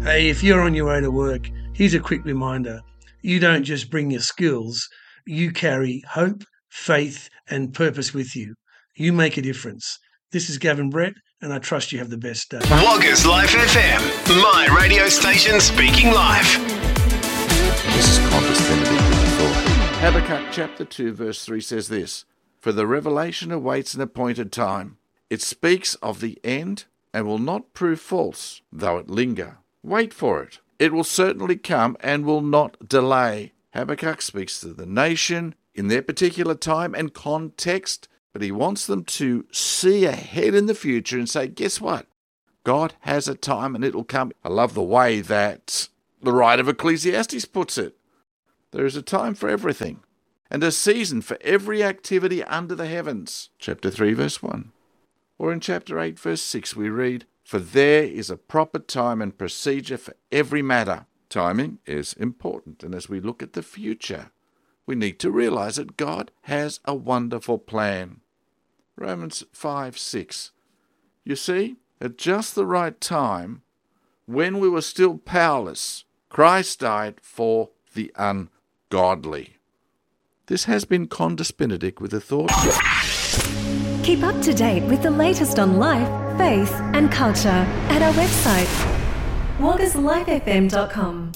Hey, if you're on your way to work, here's a quick reminder. You don't just bring your skills, you carry hope, faith, and purpose with you. You make a difference. This is Gavin Brett, and I trust you have the best day. Woggers Life FM, my radio station speaking life. This is Qantas Benedict with the thought. Habakkuk chapter 2 verse 3 says this, "For the revelation awaits an appointed time. It speaks of the end and will not prove false, though it linger. Wait for it. It will certainly come and will not delay." Habakkuk speaks to the nation in their particular time and context, but he wants them to see ahead in the future and say, guess what? God has a time and it will come. I love the way that the writer of Ecclesiastes puts it. There is a time for everything and a season for every activity under the heavens. Chapter 3 verse 1. Or in chapter 8 verse 6 we read, "For there is a proper time and procedure for every matter." Timing is important, and as we look at the future, we need to realize that God has a wonderful plan. Romans 5:6. You see, at just the right time, when we were still powerless, Christ died for the ungodly. This has been Qantas Benedict with a thought. Keep up to date with the latest on life, faith and culture at our website, woggerslifefm.com.